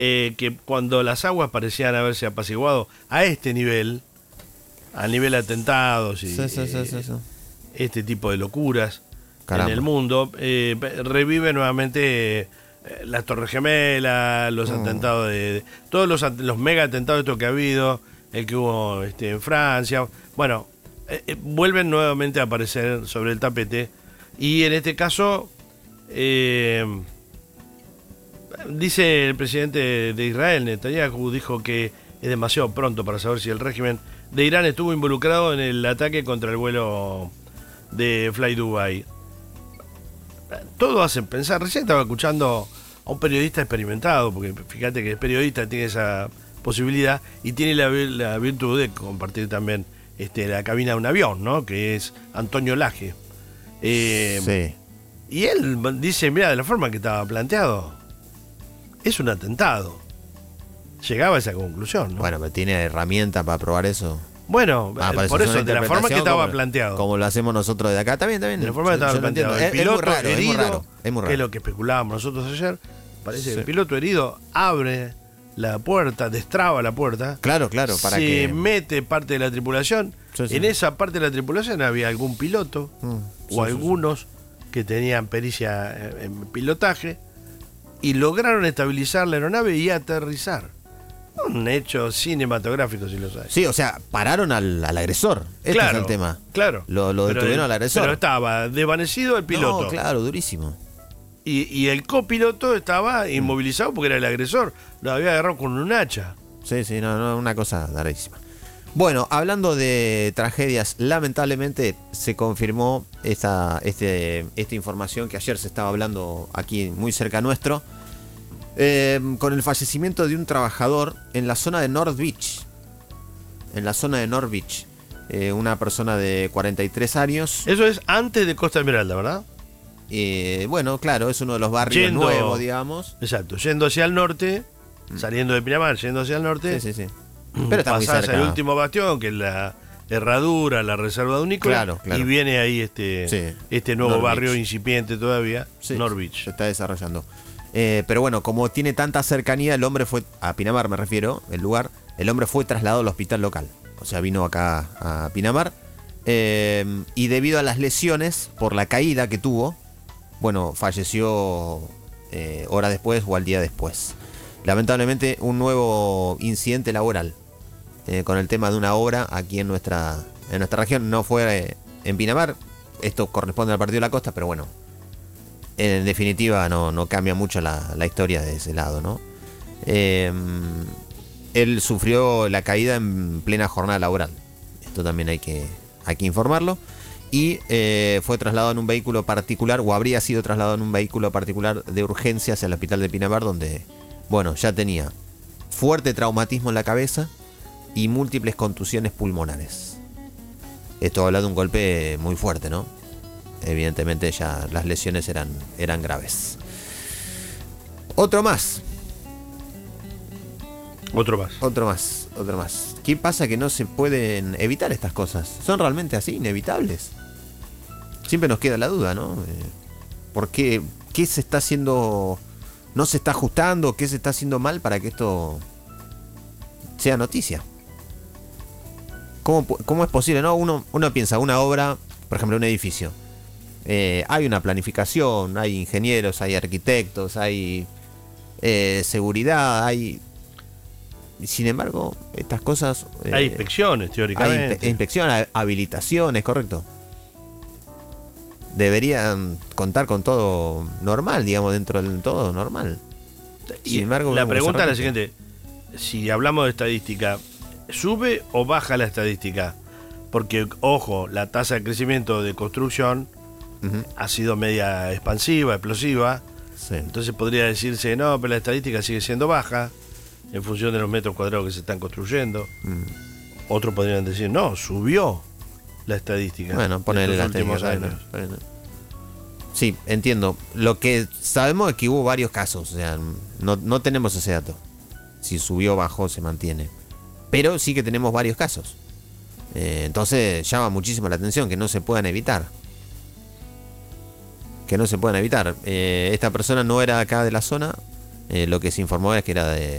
que cuando las aguas parecían haberse apaciguado a este nivel, a nivel atentados y Sí. este tipo de locuras Caramba. en el mundo, revive nuevamente las Torres Gemelas, los atentados todos los mega atentados estos que ha habido, el que hubo en Francia. Bueno, vuelven nuevamente a aparecer sobre el tapete y en este caso dice el presidente de Israel, Netanyahu, dijo que es demasiado pronto para saber si el régimen de Irán estuvo involucrado en el ataque contra el vuelo de Fly Dubai. Todo hace pensar. Recién estaba escuchando a un periodista experimentado, porque fíjate que el periodista tiene esa posibilidad y tiene la virtud de compartir también la cabina de un avión, ¿no? Que es Antonio Laje. Sí. Y él dice, mira, de la forma que estaba planteado, es un atentado. Llegaba a esa conclusión, ¿no? Bueno, pero tiene herramientas para probar eso. Bueno, Pero por eso, de la forma que estaba como, planteado. Como lo hacemos nosotros de acá, también. De la forma que estaba planteado. El piloto es muy raro, herido, es muy raro. que es lo que especulábamos nosotros ayer, parece que Sí. el piloto herido abre la puerta, destraba la puerta. Claro, para se que... mete parte de la tripulación. Sí. En esa parte de la tripulación había algún piloto o algunos que tenían pericia en pilotaje y lograron estabilizar la aeronave y aterrizar. Un hecho cinematográfico, si lo sabes. Sí, o sea, pararon al agresor. Este es el tema. Claro. Lo detuvieron al agresor. Pero estaba desvanecido el piloto. No, claro, durísimo. Y el copiloto estaba inmovilizado porque era el agresor. Lo había agarrado con un hacha. Sí, no, una cosa rarísima. Bueno, hablando de tragedias, lamentablemente se confirmó esta información que ayer se estaba hablando aquí muy cerca nuestro, con el fallecimiento de un trabajador en la zona de North Beach. Una persona de 43 años. Eso es antes de Costa Esmeralda, ¿verdad? Bueno, claro, es uno de los barrios nuevos, digamos. Exacto, yendo hacia el norte, saliendo de Pinamar, yendo hacia el norte. Sí. Pero está muy pasás cerca. el último bastión, que es la Herradura, la reserva de Unícola. Claro. Y viene ahí este nuevo North barrio Beach. incipiente todavía, Sí, North Beach. se está desarrollando. Pero bueno, como tiene tanta cercanía, el hombre fue, a Pinamar me refiero, el lugar, el hombre fue trasladado al hospital local. O sea, vino acá a Pinamar. Y debido a las lesiones por la caída que tuvo, bueno, falleció horas después o al día después. Lamentablemente, un nuevo incidente laboral con el tema de una obra aquí en nuestra región. No fue en Pinamar, esto corresponde al Partido de la Costa, pero bueno, en definitiva no cambia mucho la historia de ese lado, ¿no? Él sufrió la caída en plena jornada laboral. Esto también hay que informarlo. Y fue trasladado en un vehículo particular, o habría sido trasladado en un vehículo particular de urgencia hacia el hospital de Pinamar, donde, bueno, ya tenía fuerte traumatismo en la cabeza y múltiples contusiones pulmonares. Esto habla de un golpe muy fuerte, ¿no? Evidentemente ya las lesiones eran graves. Otro más. ¿Qué pasa que no se pueden evitar estas cosas? ¿Son realmente así, inevitables? Siempre nos queda la duda, ¿no? ¿Por qué? ¿Qué se está haciendo? ¿No se está ajustando? ¿Qué se está haciendo mal para que esto sea noticia? ¿Cómo es posible? ¿No? Uno piensa, una obra, por ejemplo, un edificio. Hay una planificación, hay ingenieros, hay arquitectos, hay seguridad, hay... Sin embargo, estas cosas... hay inspecciones, teóricamente. Hay inspecciones, habilitaciones, correcto. Deberían contar con todo normal, digamos, dentro del todo normal. Sin embargo, la pregunta es la siguiente. Si hablamos de estadística, ¿sube o baja la estadística? Porque, ojo, la tasa de crecimiento de construcción ha sido media expansiva, explosiva. Sí. Entonces podría decirse, no, pero la estadística sigue siendo baja en función de los metros cuadrados que se están construyendo. Otros podrían decir, no, subió la estadística. Bueno, ponerle en los últimos años. Sí, entiendo. Lo que sabemos es que hubo varios casos. O sea, no tenemos ese dato. Si subió, bajó, se mantiene. Pero sí que tenemos varios casos. Entonces llama muchísimo la atención que no se puedan evitar. Esta persona no era acá de la zona. Lo que se informó es que era